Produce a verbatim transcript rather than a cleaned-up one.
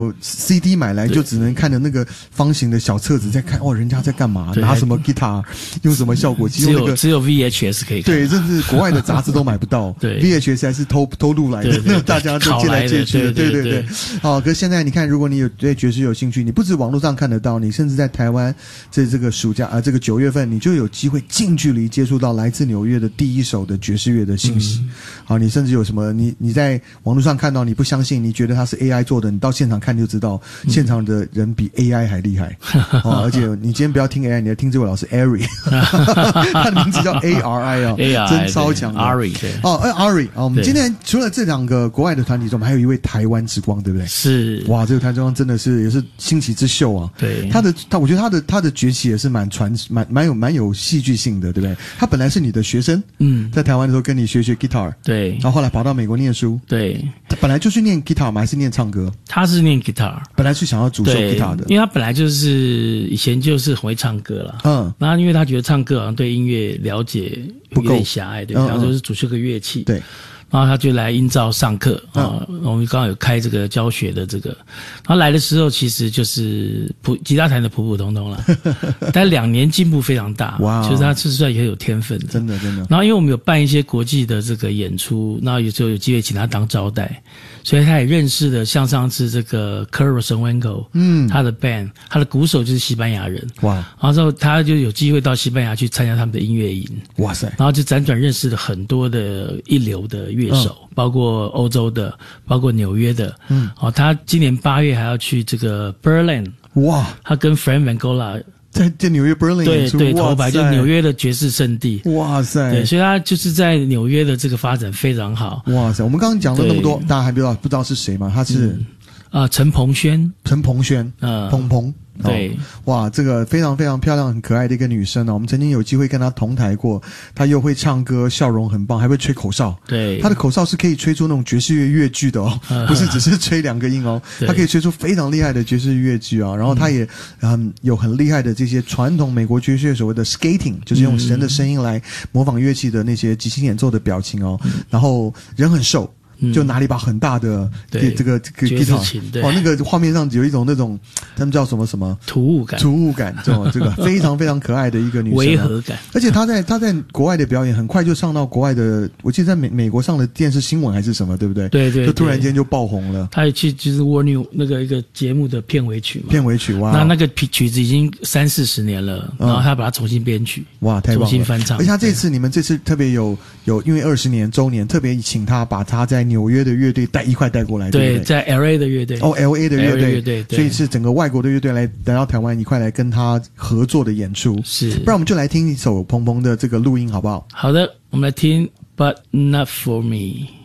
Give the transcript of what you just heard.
C D 买来就只能看着那个方形的小册子在看，哦，人家在干嘛，拿什么 guitar， 用什么效果器， 只有、 那个、 只有 V H S 可以看。 对，甚至国外的杂志都买不到。 对 ，V H S 还是偷偷录来的，那大家就借来借去的。对对对。好，可是现在你看，如果你有对爵士有兴趣，你不止网络上看得到，你甚至在台湾，在这个暑假啊，这个九月份，你就有机会近距离接触到来自纽约的第一手的爵士乐的信息。嗯、好，你甚至有什么，你你在网络上看到，你不相信，你觉得它是 A I 做的，你到现场看就知道。现场的人比 A I 还厉害、哦、而且你今天不要听 A I， 你要听这位老师 Ari， 他的名字叫 A R I 啊、哦，真超强的 Ari 对哦 Ari 啊、哦，我们今天除了这两个国外的团体中，我们还有一位台湾之光，对不对？ 是哇，这个台湾之光真的是也是新奇之秀啊！ 对， 他的他，我觉得他的他的崛起也是蛮传蛮蛮有蛮有戏剧性的，对不对？他本来是你的学生，嗯，在台湾的时候跟你学学 guitar， 对， 然后后来跑到美国念书，对，他本来就是念 guitar 吗？还是念唱歌？ 他是念 guitar， 本来是想要主修 guitar 的， 因为他本来就是以前就是很会唱歌啦，嗯，然后因为他觉得唱歌好像对音乐了解有点狭隘，对，然后就是主修个乐器，对。然后他就来英照上课啊、嗯，我们刚刚有开这个教学的这个，然后来的时候其实就是普吉他弹的普普通通了，但两年进步非常大，哇，就是他是算也很有天分的，真的真的。然后因为我们有办一些国际的这个演出，然后有时候有机会请他当招待，所以他也认识了像上次这个 Kurt Rosenwinkel， 嗯，他的 band， 他的鼓手就是西班牙人，哇，然后之后他就有机会到西班牙去参加他们的音乐营，哇塞，然后就辗转认识了很多的一流的乐手、嗯、包括欧洲的，包括纽约的，嗯，哦，他今年八月还要去这个 Berlin， 哇，他跟 Frank Vangola 在在纽约 Berlin 对对头牌，就是纽约的爵士圣地，哇塞，对，所以他就是在纽约的这个发展非常好， 哇塞，我们刚刚讲了那么多，大家还不知道不知道是谁吗？他是啊陈鹏轩， 陈鹏轩，嗯，鹏鹏。对、哦，哇，这个非常非常漂亮、很可爱的一个女生呢、哦。我们曾经有机会跟她同台过，她又会唱歌，笑容很棒，还会吹口哨。对，她的口哨是可以吹出那种爵士乐乐句的哦，嗯、不是只是吹两个音哦，她可以吹出非常厉害的爵士乐句啊。然后她也嗯有很厉害的这些传统美国爵士乐所谓的 skating， 就是用人的声音来模仿乐器的那些即兴演奏的表情哦。嗯、然后人很瘦。就拿了一把很大的这个这个 guitar， 哦，那个画面上有一种那种他们叫什么什么突兀感， 突兀感，这种这个非常非常可爱的一个女生、啊， 违和感。 而且她在她在国外的表演很快就上到国外的，我记得在美美国上的电视新闻还是什么，对不对？对 对, 对，就突然间就爆红了。 她也去就是 War New 那个一个节目的片尾曲嘛， 片尾曲哇， 那那个曲子已经三四十年了，然后她把它重新编曲， 哇，太棒了， 重新翻唱。 而且她这次你们这次特别有有因为二十年周年，特别请她把她在纽约的乐队。带一块带过来， 对, 对, 对， 在 L A 的乐队哦 ，L A 的乐队， 乐队， 所以是整个外国的乐队来来到台湾一块来跟他合作的演出，是。不然我们就来听一首鹏鹏的这个录音好不好？ 好的，我们来听 But Not For Me。